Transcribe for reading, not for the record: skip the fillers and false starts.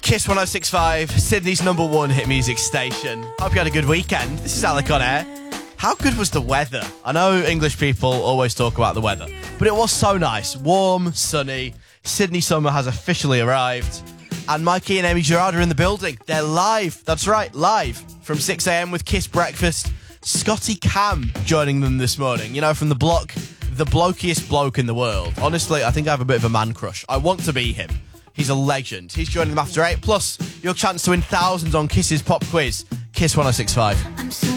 Kiss 106.5, Sydney's #1 hit music station. Hope you had a good weekend. This is Alec on air. How good was the weather? I know English people always talk about the weather, but it was so nice. Warm, sunny. Sydney summer has officially arrived. And Mikey and Amy Gerard are in the building. They're live. That's right, live. From 6 a.m. with Kiss Breakfast. Scotty Cam joining them this morning. You know, from the block, the blokiest bloke in the world. Honestly, I think I have a bit of a man crush. I want to be him. He's a legend. He's joining them after 8. Plus, your chance to win thousands on Kiss's pop quiz. Kiss 106.5.